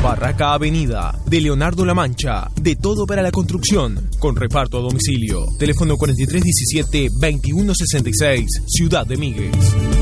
Barraca Avenida, de Leonardo La Mancha, de todo para la construcción, con reparto a domicilio. Teléfono 4317-2166, Ciudad de Míguez.